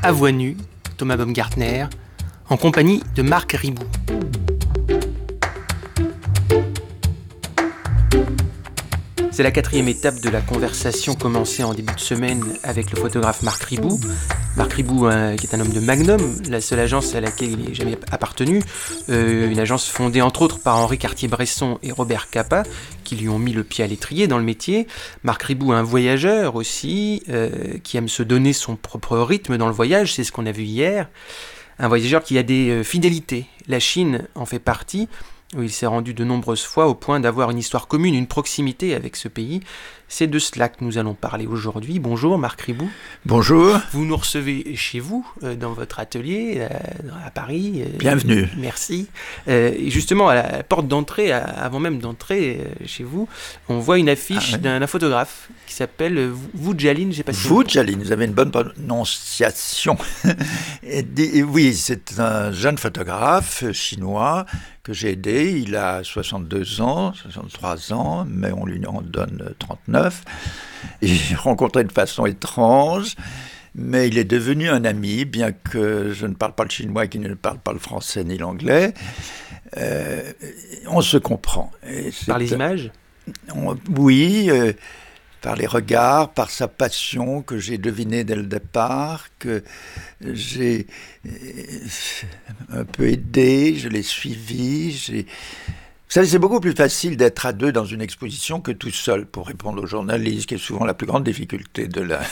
À voix nue, Thomas Baumgartner, en compagnie de Marc Ribou. C'est la 4e étape de la conversation commencée en début de semaine avec le photographe Marc Ribou. Marc Ribou, qui est un homme de Magnum, la seule agence à laquelle il n'est jamais appartenu. Une agence fondée entre autres par Henri Cartier-Bresson et Robert Capa, qui lui ont mis le pied à l'étrier dans le métier. Marc Ribou, un voyageur aussi, qui aime se donner son propre rythme dans le voyage, c'est ce qu'on a vu hier. Un voyageur qui a des fidélités. La Chine en fait partie, où il s'est rendu de nombreuses fois au point d'avoir une histoire commune, une proximité avec ce pays. C'est de cela que nous allons parler aujourd'hui. Bonjour Marc Ribou. Bonjour. Vous nous recevez chez vous, dans votre atelier, à Paris. Bienvenue. Merci. Et justement, à la porte d'entrée, avant même d'entrer chez vous, on voit une affiche d'un photographe qui s'appelle Wu Jialin. Wu Jialin, vous avez une bonne prononciation. Oui, c'est un jeune photographe chinois que j'ai aidé. Il a 62 ans, 63 ans, mais on lui en donne 39. J'ai rencontré de façon étrange, mais il est devenu un ami, bien que je ne parle pas le chinois et qu'il ne parle pas le français ni l'anglais. On se comprend. Par les images ? Oui, par les regards, par sa passion que j'ai devinée dès le départ, que j'ai un peu aidé, je l'ai suivi. Vous savez, c'est beaucoup plus facile d'être à deux dans une exposition que tout seul, pour répondre aux journalistes, qui est souvent la plus grande difficulté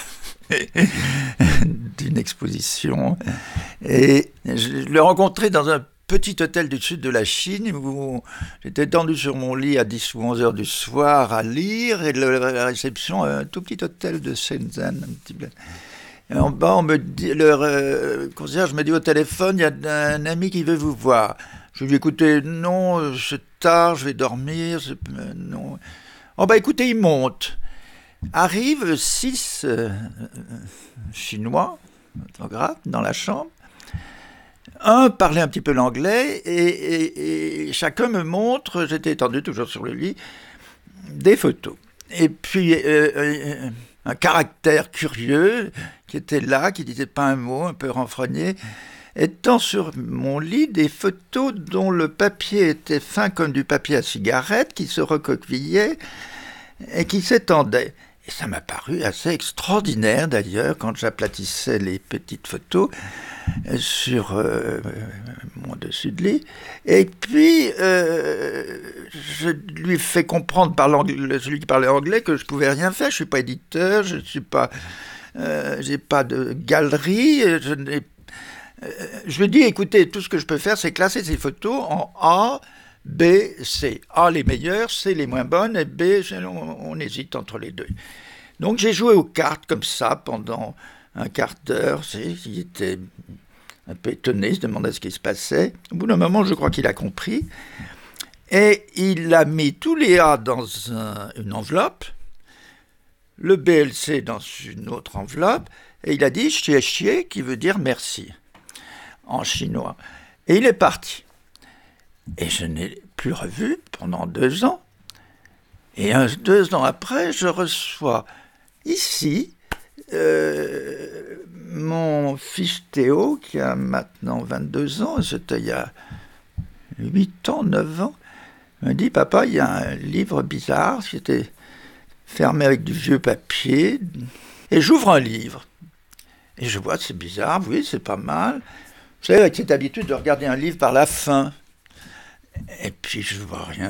d'une exposition. Et je l'ai rencontré dans un petit hôtel du sud de la Chine, où j'étais tendu sur mon lit à 10 ou 11 heures du soir à lire, et la réception, un tout petit hôtel de Shenzhen, un petit peu. Et en bas, le concierge me dit au téléphone, il y a un ami qui veut vous voir. Je lui ai dit, écoutez, non, c'est tard, je vais dormir, non. Oh bah écoutez, il monte. Arrivent 6 Chinois, photographes, dans la chambre. Un parlait un petit peu l'anglais et chacun me montre, j'étais étendu toujours sur le lit, des photos. Et puis un caractère curieux qui était là, qui disait pas un mot, un peu renfrogné, étant sur mon lit des photos dont le papier était fin comme du papier à cigarette, qui se recoquillait et qui s'étendait. Et ça m'a paru assez extraordinaire d'ailleurs quand j'aplatissais les petites photos sur mon dessus de lit. Et puis je lui fais comprendre par celui qui parlait anglais que je ne pouvais rien faire. Je ne suis pas éditeur, je n'ai pas de galerie, je lui dis, écoutez, tout ce que je peux faire, c'est classer ces photos en A, B, C. A, les meilleures, C, les moins bonnes, et B, on hésite entre les deux. Donc j'ai joué aux cartes comme ça pendant un quart d'heure. Il était un peu étonné, il se demandait ce qui se passait. Au bout d'un moment, je crois qu'il a compris. Et il a mis tous les A dans une enveloppe, le B et le C dans une autre enveloppe, et il a dit « xie xie » qui veut dire « merci » en chinois. Et il est parti. Et je n'ai plus revu pendant 2 ans. Et 2 ans après, je reçois ici mon fils Théo, qui a maintenant 22 ans, c'était il y a 8 ans, 9 ans, me dit « Papa, il y a un livre bizarre, qui était fermé avec du vieux papier. » Et j'ouvre un livre. Et je vois, c'est bizarre, oui, c'est pas mal. Vous savez, avec cette habitude de regarder un livre par la fin. Et puis je vois rien